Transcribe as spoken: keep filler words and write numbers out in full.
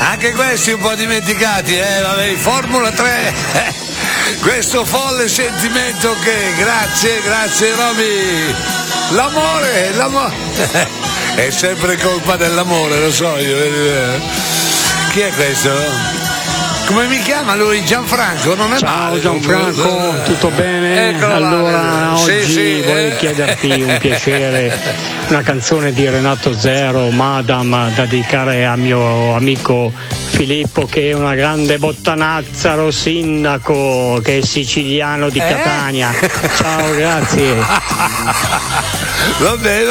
Anche questi un po' dimenticati, eh, vabbè, Formula tre, eh, questo folle sentimento che, grazie, grazie Roby, l'amore, l'amore, è sempre colpa dell'amore, lo so io, eh. Chi è questo? Come mi chiama lui? Gianfranco? Non è Ciao male, Gianfranco, comunque. tutto bene? Eccolo allora là. oggi Sì, sì, vorrei eh. chiederti un piacere, una canzone di Renato Zero, Madam, da dedicare a mio amico Filippo, che è una grande bottanazzaro sindaco, che è siciliano di Eh? Catania. Ciao, grazie. Va bene.